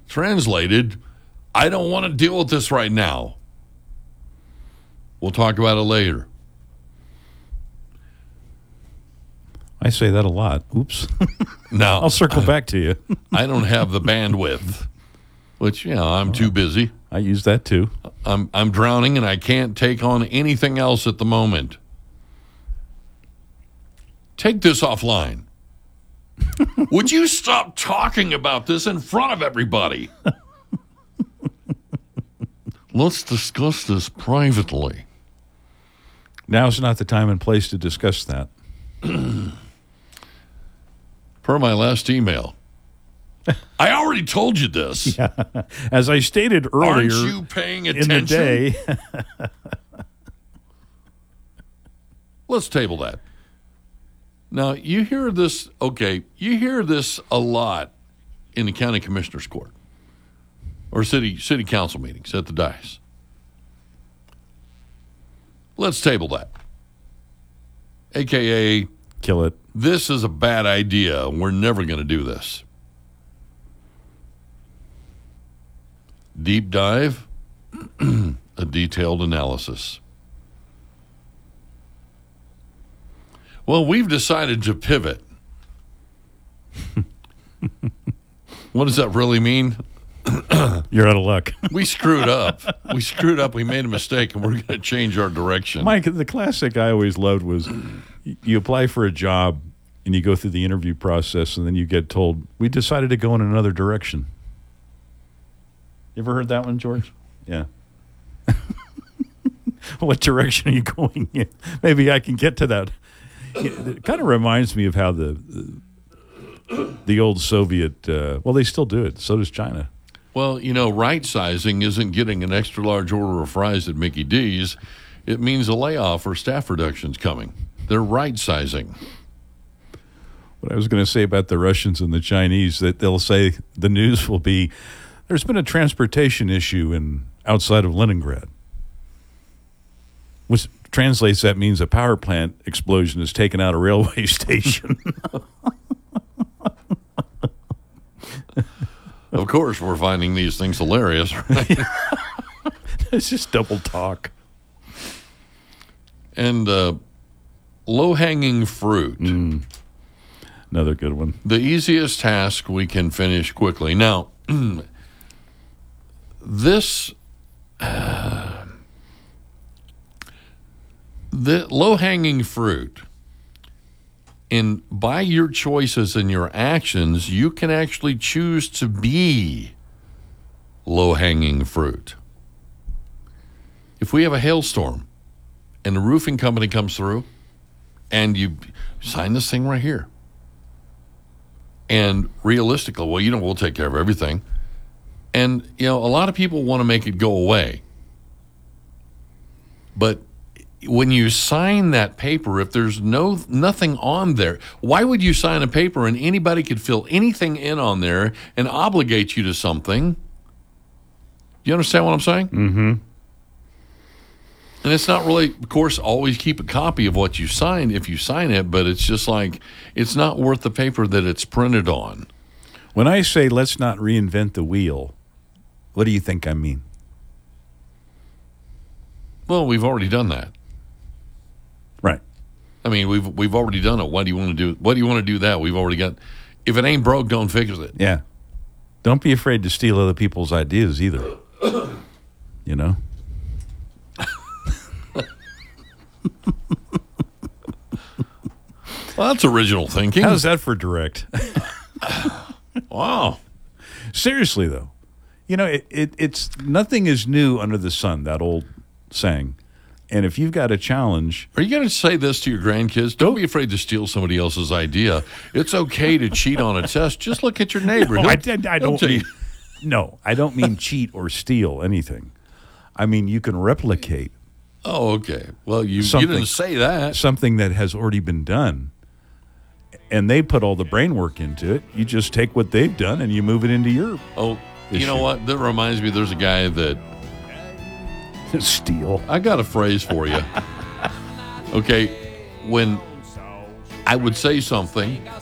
Translated, I don't want to deal with this right now. We'll talk about it later. I say that a lot. Oops. Now, I'll circle back to you. I don't have the bandwidth, which, I'm too busy. I use that too. I'm drowning and I can't take on anything else at the moment. Take this offline. Would you stop talking about this in front of everybody? Let's discuss this privately. Now's not the time and place to discuss that. Per my last email. I already told you this. Yeah. As I stated earlier, aren't you paying attention? in the day. Let's table that. Now, you hear this a lot in the county commissioner's court or city council meetings at the dais. Let's table that. AKA, Kill it. this is a bad idea. We're never going to do this. Deep dive, a detailed analysis. Well, we've decided to pivot. What does that really mean? You're out of luck. We screwed up. We made a mistake, and we're going to change our direction. Mike, the classic I always loved was you apply for a job and you go through the interview process and then you get told, we decided to go in another direction. You ever heard that one, George? Yeah. What direction are you going in? Maybe I can get to that. It kind of reminds me of how the old Soviet, they still do it. So does China. Well, right sizing isn't getting an extra large order of fries at Mickey D's. It means a layoff or staff reductions coming. They're right sizing. What I was going to say about the Russians and the Chinese, that they'll say the news will be, there's been a transportation issue outside of Leningrad. Which translates, that means a power plant explosion has taken out a railway station. Of course, we're finding these things hilarious, right? It's just double talk. And low-hanging fruit. Another good one. The easiest task we can finish quickly. Now, this... the low-hanging fruit, by your choices and your actions, you can actually choose to be low-hanging fruit. If we have a hailstorm and the roofing company comes through and you sign this thing right here, and realistically, we'll take care of everything. And, a lot of people want to make it go away. But when you sign that paper, if there's nothing on there, why would you sign a paper and anybody could fill anything in on there and obligate you to something? You understand what I'm saying? Mm-hmm. And it's not really, of course, always keep a copy of what you signed if you sign it, but it's just like, it's not worth the paper that it's printed on. When I say let's not reinvent the wheel, what do you think I mean? Well, we've already done that. Right. I mean, we've already done it. Why do you want to do? What do you want to do that? We've already got. If it ain't broke, don't fix it. Yeah. Don't be afraid to steal other people's ideas either. Well, that's original thinking. How's that for direct? Wow. Seriously, though. It's nothing is new under the sun, that old saying. And if you've got a challenge... Are you going to say this to your grandkids? Don't be afraid to steal somebody else's idea. It's okay to cheat on a test. Just look at your neighbor. No, I don't mean... No, I don't mean cheat or steal anything. I mean, you can replicate. Oh, okay. Well, you didn't say that. Something that has already been done. And they put all the brain work into it. You just take what they've done and you move it into your issue. You know what? That reminds me, there's a guy that... Steal. I got a phrase for you. Okay, when I would say something